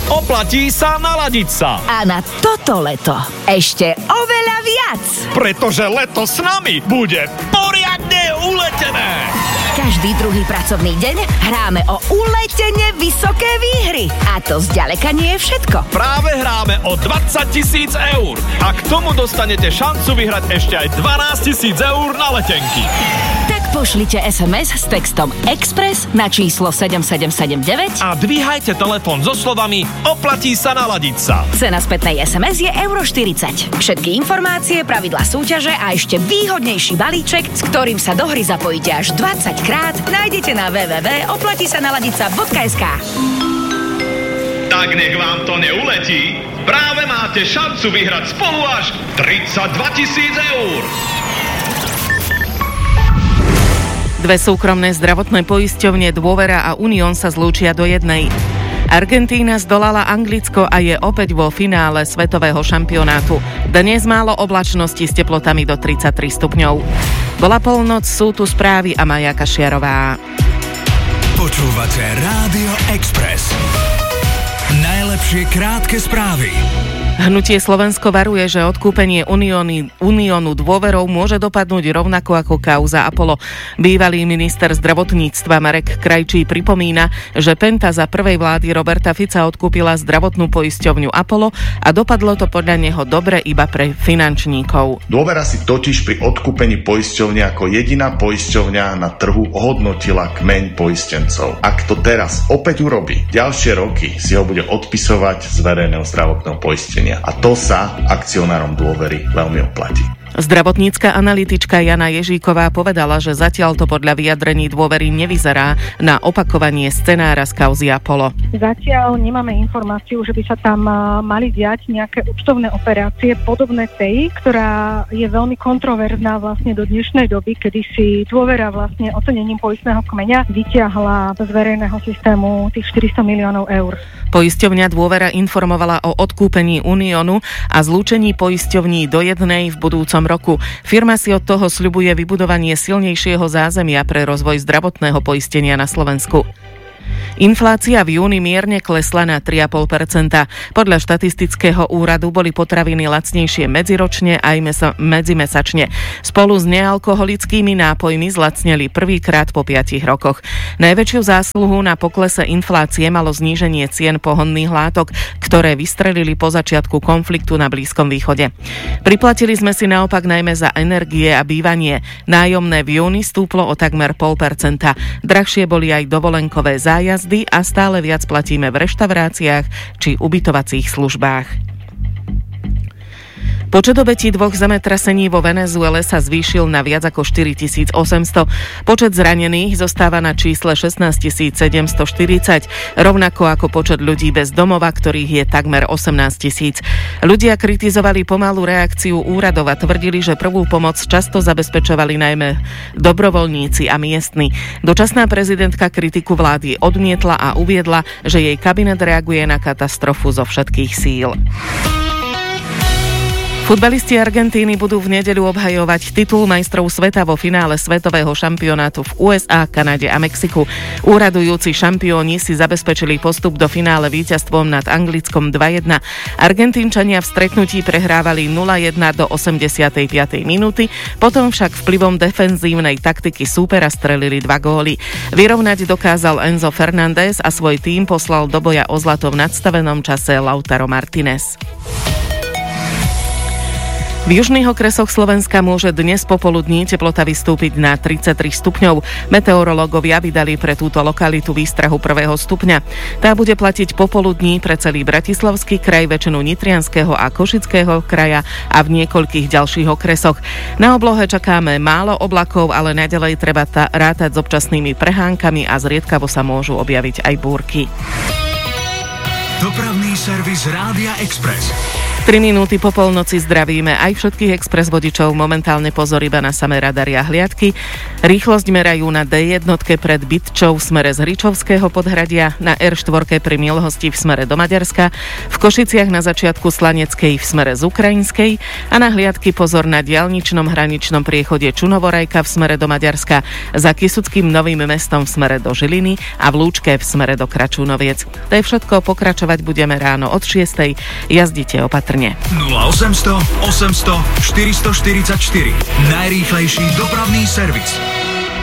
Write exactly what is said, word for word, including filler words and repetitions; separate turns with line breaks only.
Oplatí sa naladiť sa.
A na toto leto ešte oveľa viac.
Pretože leto s nami bude poriadne uletené.
Každý druhý pracovný deň hráme o uletene vysoké výhry. A to zďaleka nie je všetko.
Práve hráme o dvadsať tisíc eur. A k tomu dostanete šancu vyhrať ešte aj dvanásť tisíc eur na letenky.
Tak pošlite es em es s textom Express na číslo sedem sedem sedem deväť
a dvíhajte telefón so slovami Oplatí sa naladiť sa.
Cena spätnej es em es je euro štyridsať. Všetky informácie, pravidlá súťaže a ešte výhodnejší balíček, s ktorým sa do hry zapojíte až dvadsať krát, nájdete na w w w bodka oplatisa bodka es ká.
Tak nech vám to neuletí. Práve máte šancu vyhrať spolu až tridsaťdva tisíc eur.
Dve súkromné zdravotné poisťovne Dôvera a Unión sa zlúčia do jednej. Argentína zdolala Anglicko a je opäť vo finále svetového šampionátu. Dnes málo oblačnosti s teplotami do tridsaťtri stupňov. Bola polnoc, sú tu správy a Maja Kašiarová.
Počúvate Rádio Express. Najlepšie krátke správy.
Hnutie Slovensko varuje, že odkúpenie Unióny, Uniónu Dôverou môže dopadnúť rovnako ako kauza Apollo. Bývalý minister zdravotníctva Marek Krajčí pripomína, že Penta za prvej vlády Roberta Fica odkúpila zdravotnú poisťovňu Apollo a dopadlo to podľa neho dobre iba pre finančníkov.
Dôvera si totiž pri odkúpení poisťovne ako jediná poisťovňa na trhu ohodnotila kmeň poistencov. Ak to teraz opäť urobí, ďalšie roky si ho bude odpisovať z verejného zdravotného poistenia. A to sa akcionárom Dôvery veľmi oplatí.
Zdravotnícka analytička Jana Ježíková povedala, že zatiaľ to podľa vyjadrení Dôvery nevyzerá na opakovanie scenára z kauzy Apollo.
Zatiaľ nemáme informáciu, že by sa tam mali diať nejaké účtovné operácie podobné tej, ktorá je veľmi kontroverzná vlastne do dnešnej doby, kedy si Dôvera vlastne ocenením poistného kmeňa vyťahla z verejného systému tých štyristo miliónov eur.
Poisťovňa Dôvera informovala o odkúpení Uniónu a zlúčení poisťovní do jednej v budúcom roku. Firma si od toho sľubuje vybudovanie silnejšieho zázemia pre rozvoj zdravotného poistenia na Slovensku. Inflácia v júni mierne klesla na tri celé päť percenta. Podľa štatistického úradu boli potraviny lacnejšie medziročne aj mesa- medzimesačne. Spolu s nealkoholickými nápojmi zlacneli prvýkrát po piatich rokoch. Najväčšiu zásluhu na poklese inflácie malo zníženie cien pohonných látok, ktoré vystrelili po začiatku konfliktu na Blízkom východe. Priplatili sme si naopak najmä za energie a bývanie. Nájomné v júni stúplo o takmer nula celá päť percenta. Drahšie boli aj dovolenkové zájazdy a stále viac platíme v reštauráciách či ubytovacích službách. Počet obetí dvoch zemetrasení vo Venezuele sa zvýšil na viac ako štyritisícosemsto. Počet zranených zostáva na čísle šestnásť tisíc sedemstoštyridsať, rovnako ako počet ľudí bez domova, ktorých je takmer osemnásť tisíc. Ľudia kritizovali pomalú reakciu úradov a tvrdili, že prvú pomoc často zabezpečovali najmä dobrovoľníci a miestni. Dočasná prezidentka kritiku vlády odmietla a uviedla, že jej kabinet reaguje na katastrofu zo všetkých síl. Futbalisti Argentíny budú v nedeľu obhajovať titul majstrov sveta vo finále svetového šampionátu v ú es á, Kanade a Mexiku. Úradujúci šampióni si zabezpečili postup do finále víťazstvom nad Anglickom dva jedna. Argentínčania v stretnutí prehrávali nula jedna do osemdesiatej piatej minúty, potom však vplyvom defenzívnej taktiky súpera strelili dva góly. Vyrovnať dokázal Enzo Fernández a svoj tím poslal do boja o zlato v nadstavenom čase Lautaro Martínez. V južných okresoch Slovenska môže dnes popoludní teplota vystúpiť na tridsaťtri stupňov. Meteorológovia vydali pre túto lokalitu výstrahu prvého stupňa. Tá bude platiť popoludní pre celý Bratislavský kraj, väčšinu Nitrianskeho a Košického kraja a v niekoľkých ďalších okresoch. Na oblohe čakáme málo oblakov, ale naďalej treba ta- rátať s občasnými prehánkami a zriedkavo sa môžu objaviť aj búrky.
Dopravný servis Rádia Express.
tri minúty po polnoci zdravíme aj všetkých expres vodičov. Momentálne pozor iba na samé radary a hliadky. Rýchlosť merajú na dé jedna pred Bytčou v smere z Hričovského podhradia, na er štyri pri Milhosti v smere do Maďarska, v Košiciach na začiatku Slaneckej v smere z Ukrajinskej a na hliadky pozor na diaľničnom hraničnom priechode Čunovorajka v smere do Maďarska, za Kysuckým Novým Mestom v smere do Žiliny a v Lúčke v smere do Kračúnoviec. To je všetko, pokračovať budeme ráno od šiestej. Jazdite opatrne.
nula osemsto osemsto štyristoštyridsaťštyri. Najrýchlejší dopravný servis.